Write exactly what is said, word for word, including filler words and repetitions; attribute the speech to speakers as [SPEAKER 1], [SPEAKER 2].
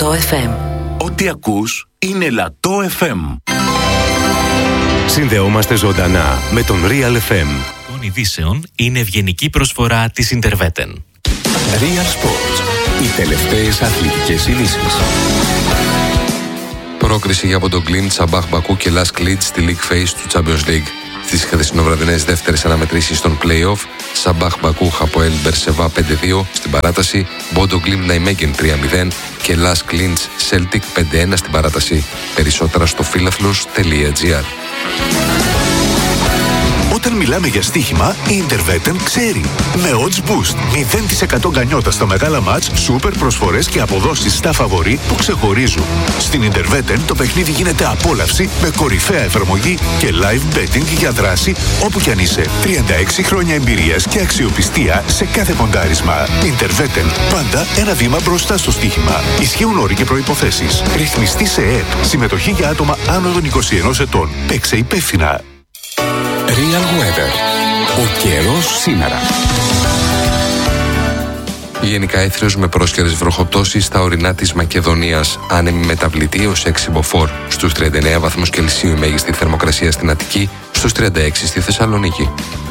[SPEAKER 1] Λατό εφ εμ.
[SPEAKER 2] Ό,τι ακούς είναι Λατό εφ εμ.
[SPEAKER 3] Συνδεόμαστε ζωντανά με τον Real εφ εμ.
[SPEAKER 4] Των ειδήσεων είναι ευγενική προσφορά της Interveten.
[SPEAKER 2] Real Sports. Οι τελευταίες αθλητικές ειδήσεις.
[SPEAKER 5] Πρόκριση για Μποντογκλίν, Σαμπάχ Μπακού και Λας Κλίτς στη League Phase του Champions League. Στις χθεσινοβραδινές δεύτερες αναμετρήσεις των play-off, Σαμπάχ Μπακού Χαποέλ Μπερσεβά πέντε δύο στην παράταση, Μποντογκλίν Ναϊμέγεν τρία μηδέν και Λας Κλίτς Σέλτικ πέντε ένα στην παράταση. Περισσότερα στο φίλαθλος τελεία τζι άρ.
[SPEAKER 2] Όταν μιλάμε για στοίχημα, η Interveten ξέρει. Με odds boost, μηδέν τοις εκατό γκανιότα στα μεγάλα μάτς, σούπερ προσφορές και αποδόσεις στα φαβορί που ξεχωρίζουν. Στην Interveten το παιχνίδι γίνεται απόλαυση με κορυφαία εφαρμογή και live betting για δράση όπου κι αν είσαι. τριάντα έξι χρόνια εμπειρίας και αξιοπιστία σε κάθε ποντάρισμα. Interveten, πάντα ένα βήμα μπροστά στο στοίχημα. Ισχύουν όροι και προϋποθέσεις. Ρυθμιστή σε ΕΕΠ. Συμμετοχή για άτομα άνω των είκοσι ενός ετών. Παίξε υπεύθυνα.
[SPEAKER 6] Real Weather. Ο καιρός σήμερα.
[SPEAKER 5] Γενικά έθριος με πρόσχερες βροχοπτώσεις στα ορεινά της Μακεδονίας. Άνεμη μεταβλητή ως έξι μποφόρ. Στους τριάντα εννέα βαθμούς Κελσίου η μέγιστη θερμοκρασία στην Αττική, στους τριάντα έξι στη Θεσσαλονίκη.